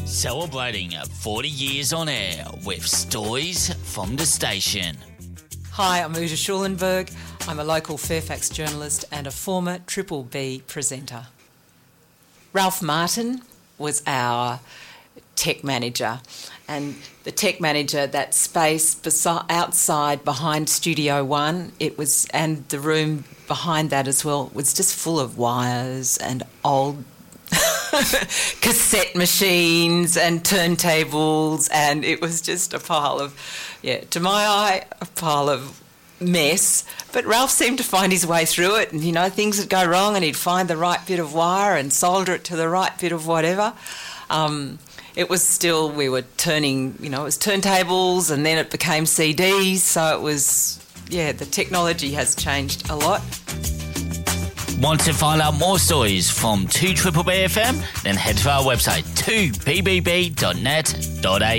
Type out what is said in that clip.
Celebrating 40 years on air with stories from the station. Hi, I'm Uta Schulenberg. I'm a local Fairfax journalist and a former Triple B presenter. Ralph Martin was our tech manager, and the tech manager, that space outside behind Studio One, and the room behind that as well, was just full of wires and old cassette machines and turntables, and it was just a pile of, to my eye, a pile of mess. But Ralph seemed to find his way through it, and things would go wrong and he'd find the right bit of wire and solder it to the right bit of whatever. It was still, we were turning, it was turntables, and then it became CDs, so it was, the technology has changed a lot. Want to find out more stories from 2BBB FM? Then head to our website 2bbb.net.au.